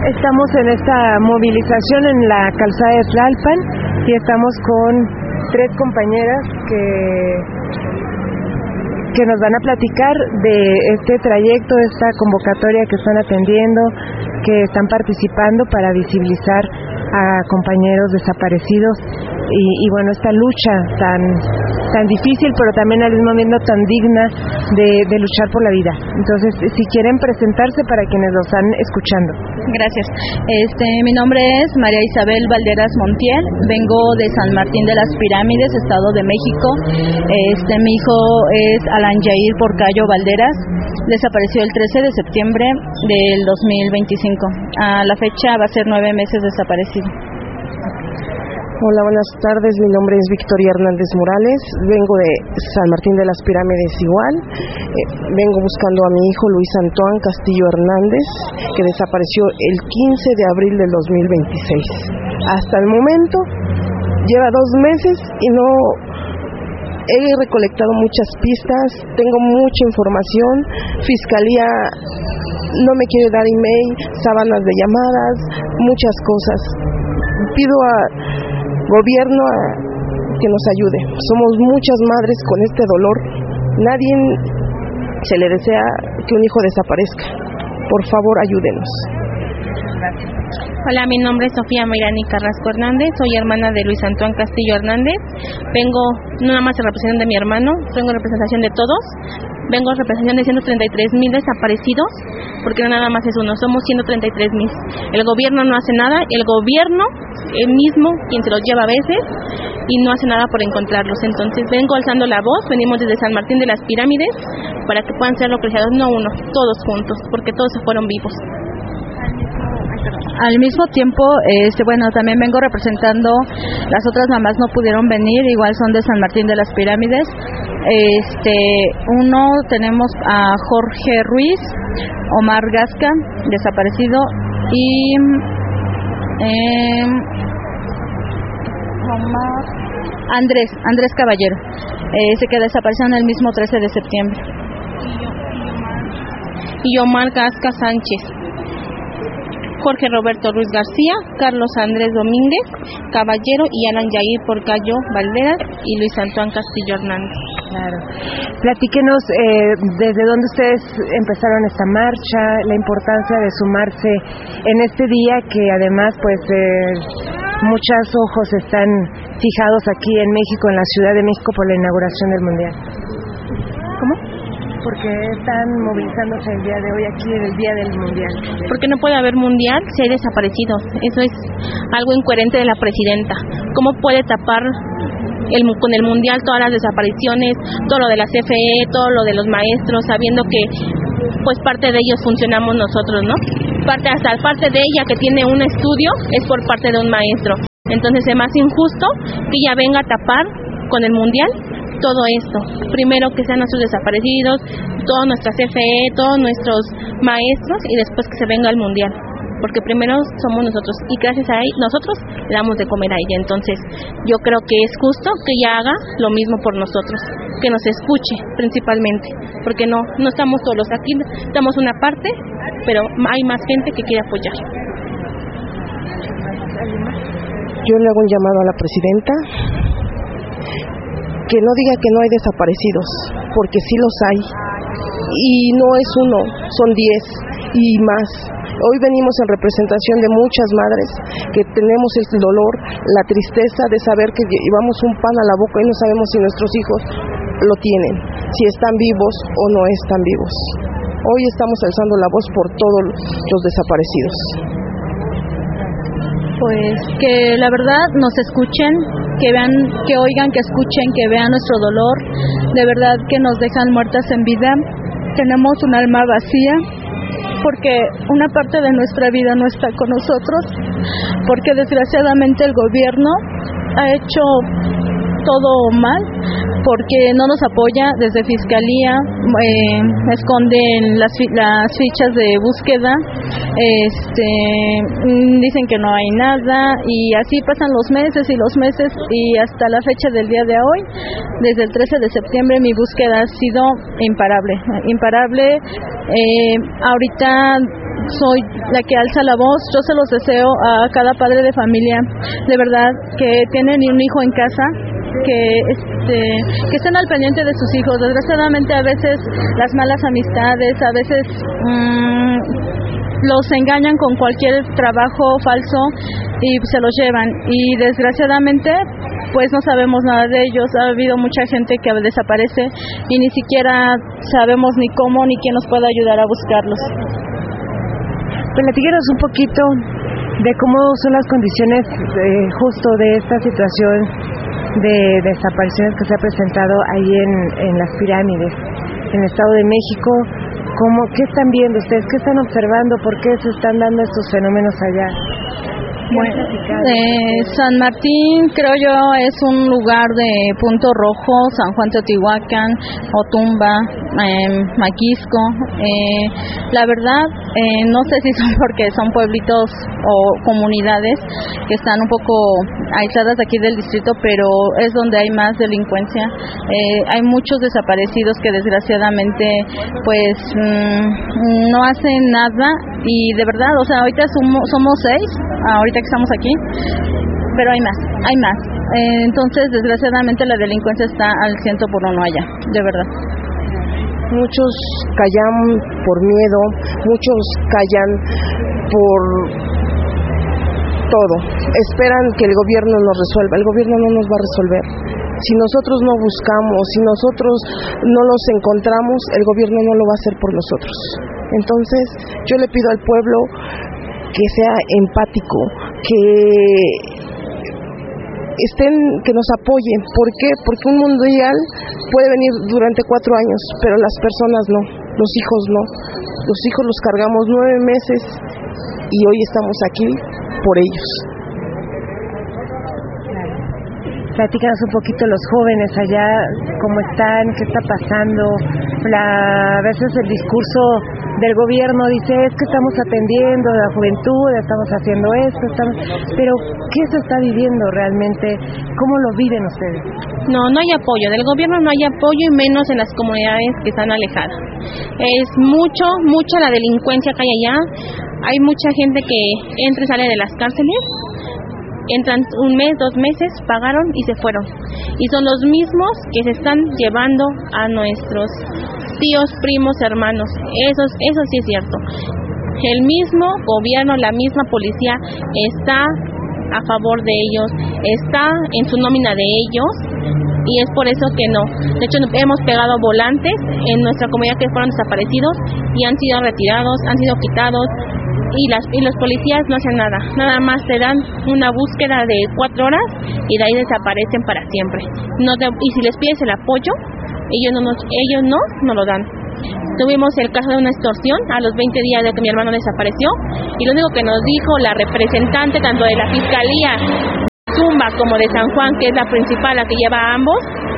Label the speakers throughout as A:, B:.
A: Estamos en esta movilización en la calzada de Tlalpan y estamos con 3 compañeras que nos van a platicar de este trayecto, de esta convocatoria que están atendiendo, que están participando para visibilizar a compañeros desaparecidos y bueno, esta lucha tan difícil, pero también al mismo tiempo tan digna de luchar por la vida. Entonces, si quieren presentarse para quienes los están escuchando.
B: Gracias. Mi nombre es María Isabel Valderas Montiel, vengo de San Martín de las Pirámides, Estado de México. Mi hijo es Alan Yair Porcayo Valderas, desapareció el 13 de septiembre del 2025. A la fecha va a ser 9 meses desaparecido.
C: Hola, buenas tardes, mi nombre es Victoria Hernández Morales, vengo de San Martín de las Pirámides igual, vengo buscando a mi hijo Luis Antoine Castillo Hernández, que desapareció el 15 de abril del 2026. Hasta el momento lleva 2 meses y no he recolectado muchas pistas, tengo mucha información, Fiscalía no me quiere dar email, sábanas de llamadas, muchas cosas. Pido a gobierno que nos ayude. Somos muchas madres con este dolor. Nadie se le desea que un hijo desaparezca. Por favor, ayúdenos.
B: Gracias. Hola, mi nombre es Sofía Mayrani Carrasco Hernández, soy hermana de Luis Antoine Castillo Hernández. Vengo no nada más en representación de mi hermano, vengo en representación de todos. Vengo en representación de 133,000 desaparecidos, porque no nada más es uno, somos 133,000. El gobierno no hace nada, el gobierno mismo quien se los lleva a veces y no hace nada por encontrarlos. Entonces vengo alzando la voz, venimos desde San Martín de las Pirámides para que puedan ser localizados, no uno, todos juntos, porque todos se fueron vivos.
D: Al mismo tiempo, también vengo representando, las otras mamás no pudieron venir, igual son de San Martín de las Pirámides. Tenemos a Jorge Ruiz, Omar Gasca, desaparecido, y Andrés Caballero, que desapareció el mismo 13 de septiembre.
B: Y Omar Gasca Sánchez, Jorge Roberto Ruiz García, Carlos Andrés Domínguez Caballero y Alan Yair Porcayo Valderas y Luis Antoine Castillo Hernández.
A: Claro. Platíquenos desde dónde ustedes empezaron esta marcha, la importancia de sumarse en este día que además muchos ojos están fijados aquí en México, en la Ciudad de México, por la inauguración del Mundial. ¿Cómo? Porque están movilizándose el día de hoy aquí en el día del Mundial.
B: Porque no puede haber Mundial si hay desaparecidos. Eso es algo incoherente de la presidenta. ¿Cómo puede tapar con el Mundial todas las desapariciones, todo lo de la CFE, todo lo de los maestros, sabiendo que pues parte de ellos funcionamos nosotros, ¿no? Hasta parte de ella que tiene un estudio es por parte de un maestro. Entonces es más injusto que ella venga a tapar con el Mundial todo esto. Primero que sean nuestros desaparecidos, toda nuestra CFE, todos nuestros maestros, y después que se venga el Mundial, porque primero somos nosotros y gracias a nosotros le damos de comer a ella. Entonces yo creo que es justo que ella haga lo mismo por nosotros, que nos escuche principalmente, porque no estamos solos, aquí estamos una parte, pero hay más gente que quiere apoyar.
C: Yo le hago un llamado a la presidenta que no diga que no hay desaparecidos, porque sí los hay, y no es uno, son 10 y más. Hoy venimos en representación de muchas madres que tenemos el dolor, la tristeza de saber que llevamos un pan a la boca y no sabemos si nuestros hijos lo tienen, si están vivos o no están vivos. Hoy estamos alzando la voz por todos los desaparecidos.
D: Pues que la verdad nos escuchen, que vean, que oigan, que escuchen, que vean nuestro dolor, de verdad que nos dejan muertas en vida. Tenemos un alma vacía porque una parte de nuestra vida no está con nosotros, porque desgraciadamente el gobierno ha hecho todo mal, porque no nos apoya desde Fiscalía, esconden las fichas de búsqueda, dicen que no hay nada, y así pasan los meses y hasta la fecha del día de hoy, desde el 13 de septiembre mi búsqueda ha sido imparable. Ahorita soy la que alza la voz. Yo se los deseo a cada padre de familia, de verdad, que tienen un hijo en casa, que estén al pendiente de sus hijos. Desgraciadamente a veces las malas amistades, a veces los engañan con cualquier trabajo falso y se los llevan, y desgraciadamente pues no sabemos nada de ellos. Ha habido mucha gente que desaparece y ni siquiera sabemos ni cómo ni quién nos puede ayudar a buscarlos.
A: Platíquenos un poquito de cómo son las condiciones justo de esta situación de desapariciones que se ha presentado ahí en las pirámides, en el Estado de México. ¿Qué están viendo ustedes? ¿Qué están observando? ¿Por qué se están dando estos fenómenos allá?
D: Bueno, San Martín, creo yo, es un lugar de punto rojo. San Juan Teotihuacán, Otumba, Maquisco. La verdad, no sé si son porque son pueblitos o comunidades que están un poco aisladas de aquí del distrito, pero es donde hay más delincuencia. Hay muchos desaparecidos que desgraciadamente pues no hacen nada, y de verdad, o sea, ahorita somos 6, ahorita que estamos aquí, pero hay más. Entonces, desgraciadamente la delincuencia está al 100% allá, de verdad.
C: Muchos callan por miedo, muchos callan por todo. Esperan que el gobierno nos resuelva. El gobierno no nos va a resolver. Si nosotros no buscamos, si nosotros no los encontramos, el gobierno no lo va a hacer por nosotros. Entonces, yo le pido al pueblo que sea empático, que nos apoyen. ¿Por qué? Porque un mundo ideal puede venir durante 4 años, pero las personas no, los hijos no. Los hijos los cargamos 9 meses y hoy estamos aquí por ellos.
A: Platícanos un poquito los jóvenes allá, cómo están, qué está pasando. A veces el discurso del gobierno dice, es que estamos atendiendo a la juventud, estamos haciendo esto, pero ¿qué se está viviendo realmente? ¿Cómo lo viven ustedes?
B: No hay apoyo, del gobierno no hay apoyo, y menos en las comunidades que están alejadas. Es mucha la delincuencia que hay allá. Hay mucha gente que entra y sale de las cárceles. Entran 1 mes, 2 meses, pagaron y se fueron. Y son los mismos que se están llevando a nuestros tíos, primos, hermanos. Eso sí es cierto. El mismo gobierno, la misma policía está a favor de ellos, está en su nómina de ellos, y es por eso que no. De hecho, hemos pegado volantes en nuestra comunidad que fueron desaparecidos y han sido retirados, han sido quitados. Y los policías no hacen nada más te dan una búsqueda de 4 horas y de ahí desaparecen para siempre. Y si les pides el apoyo, ellos no lo dan. Tuvimos el caso de una extorsión a los 20 días de que mi hermano desapareció, y lo único que nos dijo la representante tanto de la Fiscalía Zumba como de San Juan, que es la principal, la que lleva a ambos,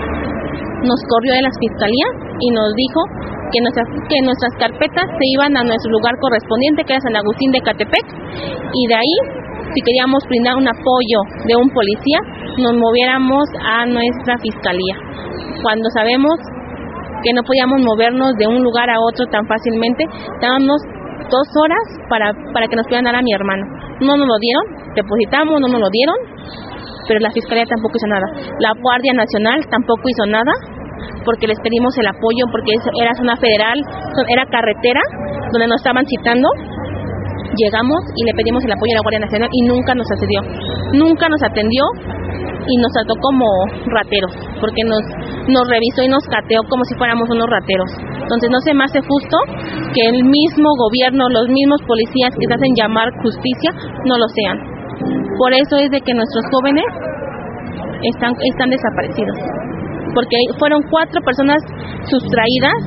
B: nos corrió de las fiscalías y nos dijo que nuestras carpetas se iban a nuestro lugar correspondiente, que era San Agustín de Ecatepec, y de ahí, si queríamos brindar un apoyo de un policía, nos moviéramos a nuestra fiscalía, cuando sabemos que no podíamos movernos de un lugar a otro tan fácilmente. Dábamos 2 horas para que nos pudieran dar a mi hermano. No nos lo dieron, depositamos, no nos lo dieron, pero la fiscalía tampoco hizo nada. La Guardia Nacional tampoco hizo nada, porque les pedimos el apoyo, porque era zona federal, era carretera donde nos estaban citando. Llegamos y le pedimos el apoyo a la Guardia Nacional y nunca nos atendió y nos trató como rateros, porque nos revisó y nos cateó como si fuéramos unos rateros. Entonces no se me hace justo que el mismo gobierno, los mismos policías que se hacen llamar justicia, no lo sean. Por eso es de que nuestros jóvenes están desaparecidos, porque fueron 4 personas sustraídas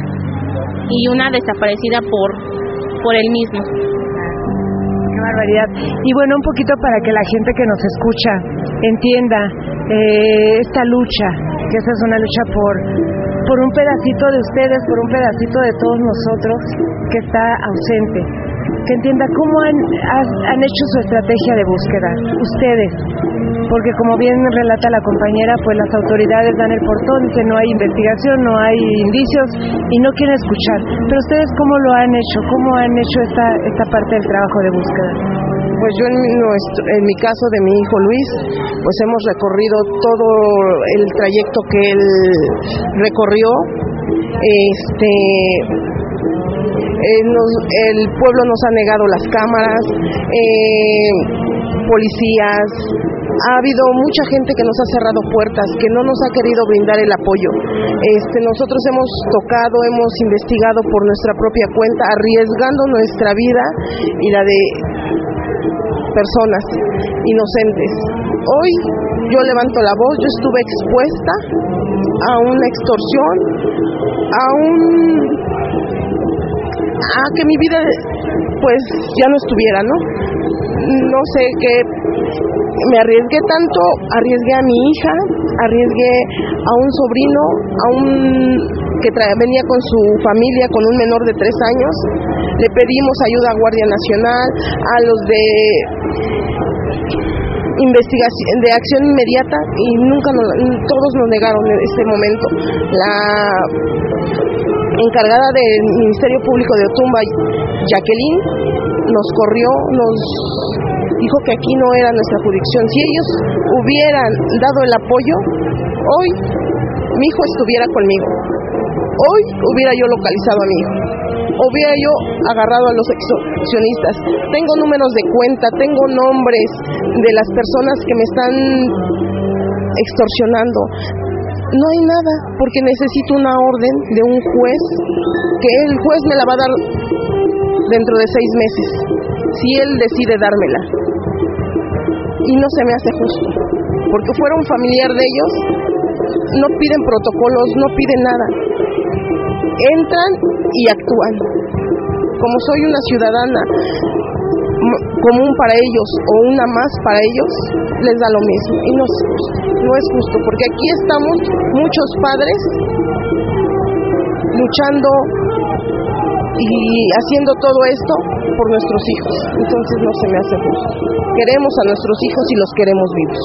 B: y una desaparecida por él mismo.
A: Qué barbaridad. Y bueno, un poquito para que la gente que nos escucha entienda esta lucha, que esa es una lucha por un pedacito de ustedes, por un pedacito de todos nosotros que está ausente. que entienda cómo han hecho su estrategia de búsqueda, ustedes, porque como bien relata la compañera, pues las autoridades dan el portón, dicen no hay investigación, no hay indicios y no quieren escuchar, pero ustedes cómo lo han hecho, cómo han hecho esta parte del trabajo de búsqueda.
C: Pues yo en mi caso de mi hijo Luis, pues hemos recorrido todo el trayecto que él recorrió. El pueblo nos ha negado las cámaras, policías, ha habido mucha gente que nos ha cerrado puertas, que no nos ha querido brindar el apoyo. Nosotros hemos tocado, hemos investigado por nuestra propia cuenta, arriesgando nuestra vida y la de personas inocentes. Hoy yo levanto la voz, yo estuve expuesta a una extorsión, a que mi vida pues ya no estuviera, no sé, que me arriesgué tanto, arriesgué a mi hija, arriesgué a un sobrino, que venía con su familia, con un menor de 3 años. Le pedimos ayuda a Guardia Nacional, a los de investigación, de acción inmediata, y todos nos negaron en este momento. La encargada del Ministerio Público de Otumba, Jacqueline, nos corrió, nos dijo que aquí no era nuestra jurisdicción. Si ellos hubieran dado el apoyo, hoy mi hijo estuviera conmigo, hoy hubiera yo localizado a mi hijo, hubiera yo agarrado a los extorsionistas. Tengo números de cuenta, tengo nombres de las personas que me están extorsionando. No hay nada, porque necesito una orden de un juez, que el juez me la va a dar dentro de 6 meses, si él decide dármela. Y no se me hace justo, porque fuera un familiar de ellos, no piden protocolos, no piden nada. Entran y actúan. Como soy una ciudadana común para ellos o una más para ellos, les da lo mismo. Y no es justo, porque aquí estamos muchos padres luchando y haciendo todo esto por nuestros hijos. Entonces no se me hace justo. Queremos a nuestros hijos y los queremos vivos.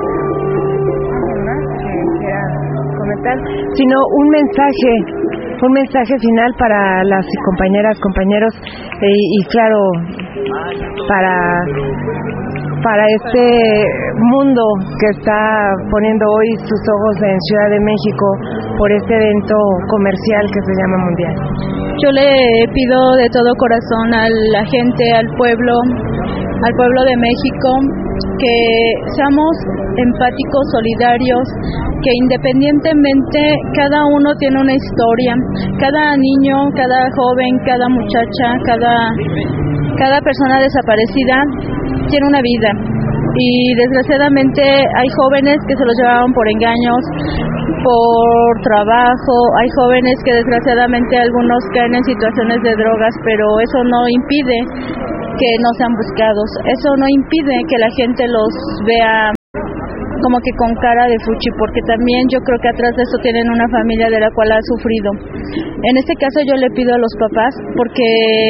A: Sino un mensaje final para las compañeras, compañeros, y claro, para este mundo que está poniendo hoy sus ojos en Ciudad de México por este evento comercial que se llama Mundial.
D: Yo le pido de todo corazón a la gente, al pueblo de México, que seamos empáticos, solidarios, que independientemente cada uno tiene una historia, cada niño, cada joven, cada muchacha, cada persona desaparecida tiene una vida, y desgraciadamente hay jóvenes que se los llevaban por engaños, por trabajo, hay jóvenes que desgraciadamente algunos caen en situaciones de drogas, pero eso no impide que no sean buscados, eso no impide que la gente los vea como que con cara de fuchi, porque también yo creo que atrás de eso tienen una familia de la cual ha sufrido. En este caso yo le pido a los papás, porque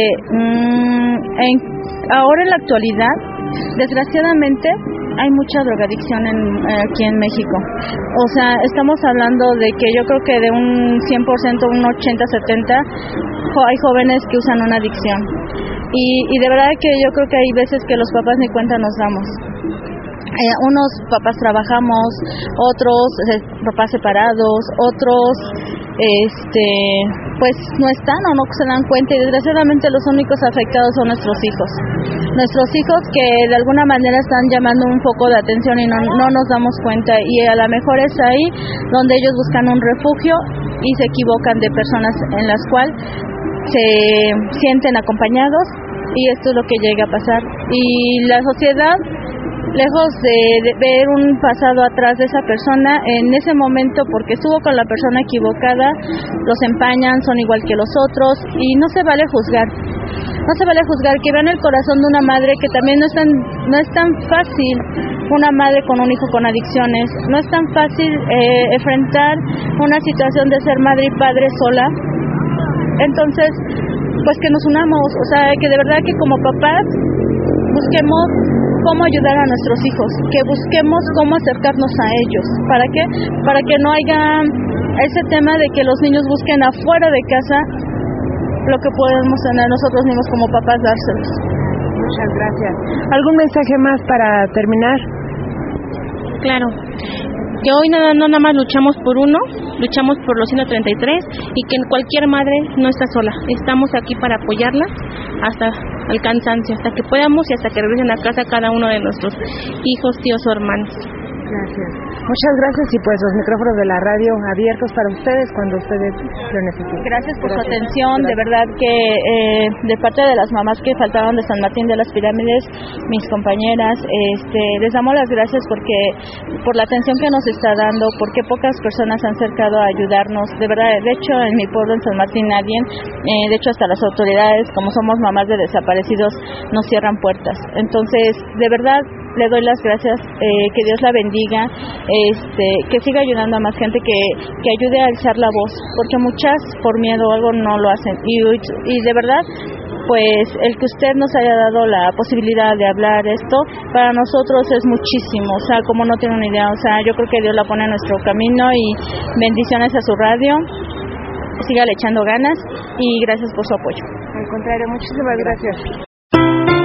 D: ahora en la actualidad, desgraciadamente, hay mucha drogadicción aquí en México. O sea, estamos hablando de que yo creo que de un 100%, un 80-70, hay jóvenes que usan una adicción. Y de verdad que yo creo que hay veces que los papás ni cuenta nos damos. Unos papás trabajamos, otros papás separados, otros pues no están o no se dan cuenta, y desgraciadamente los únicos afectados son nuestros hijos que de alguna manera están llamando un foco de atención y no nos damos cuenta, y a lo mejor es ahí donde ellos buscan un refugio y se equivocan de personas en las cuales se sienten acompañados, y esto es lo que llega a pasar. Y la sociedad, lejos de ver un pasado atrás de esa persona, en ese momento, porque estuvo con la persona equivocada, los empañan, son igual que los otros, y no se vale juzgar, que vean el corazón de una madre, que también no es tan fácil una madre con un hijo con adicciones, no es tan fácil enfrentar una situación de ser madre y padre sola. Entonces pues que nos unamos, o sea, que de verdad que como papás busquemos cómo ayudar a nuestros hijos, que busquemos cómo acercarnos a ellos. ¿Para qué? Para que no haya ese tema de que los niños busquen afuera de casa lo que podemos tener nosotros mismos como papás dárselos.
A: Muchas gracias. ¿Algún mensaje más para terminar?
B: Claro, que hoy no nada más luchamos por uno, luchamos por los 133 y que cualquier madre no está sola. Estamos aquí para apoyarla hasta el cansancio, hasta que podamos y hasta que regresen a casa cada uno de nuestros hijos, tíos o hermanos.
A: Gracias. Muchas gracias y pues los micrófonos de la radio abiertos para ustedes cuando ustedes lo necesiten.
D: Gracias por su atención, de verdad que de parte de las mamás que faltaban de San Martín de las Pirámides, mis compañeras, les damos las gracias por la atención que nos está dando, porque pocas personas han acercado a ayudarnos, de verdad, de hecho en mi pueblo en San Martín nadie, de hecho hasta las autoridades, como somos mamás de desaparecidos, nos cierran puertas. Entonces, de verdad, le doy las gracias, que Dios la bendiga, que siga ayudando a más gente, que ayude a alzar la voz, porque muchas por miedo o algo no lo hacen, y de verdad, pues el que usted nos haya dado la posibilidad de hablar esto, para nosotros es muchísimo, o sea, como no tiene una idea, o sea, yo creo que Dios la pone en nuestro camino, y bendiciones a su radio, sígale echando ganas, y gracias por su apoyo.
A: Al contrario, muchísimas gracias.